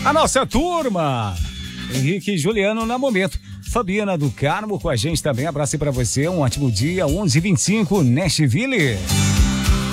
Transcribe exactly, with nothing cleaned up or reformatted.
A nossa turma. Henrique e Juliano na momento. Fabiana do Carmo com a gente também. Abraço pra você. Um ótimo dia. onze e vinte e cinco, Nashville.